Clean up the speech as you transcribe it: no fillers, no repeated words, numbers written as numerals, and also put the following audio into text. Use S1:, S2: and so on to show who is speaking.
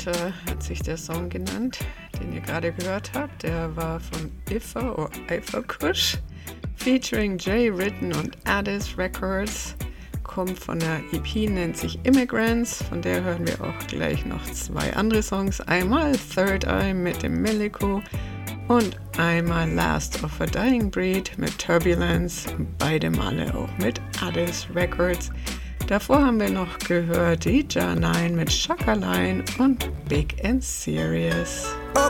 S1: Winter hat sich der Song genannt, den ihr gerade gehört habt. Der war von Ifa oder Ifa Kush, featuring Jay Ritten und Addis Records. Kommt von der EP, nennt sich Immigrants. Von der hören wir auch gleich noch 2 andere Songs. Einmal Third Eye mit dem Meliko und einmal Last of a Dying Breed mit Turbulence. Beide Male auch mit Addis Records. Davor haben wir noch gehört die Janine mit Shaka Line und Big and Serious.